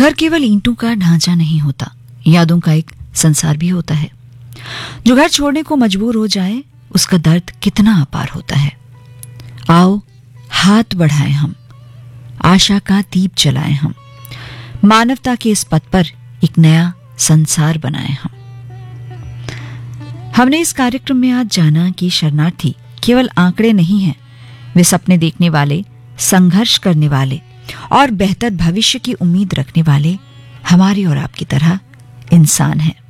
घर केवल ईंटों का ढांचा नहीं होता, यादों का एक संसार भी होता है। जो घर छोड़ने को मजबूर हो जाए, उसका दर्द कितना अपार होता है। आओ हाथ बढ़ाएं हम, आशा का दीप जलाएं हम, मानवता के इस पथ पर एक नया संसार बनाएं हम। हमने इस कार्यक्रम में आज जाना कि शरणार्थी केवल आंकड़े नहीं हैं, वे सपने देखने वाले, संघर्ष करने वाले और बेहतर भविष्य की उम्मीद रखने वाले हमारी और आपकी तरह इंसान हैं।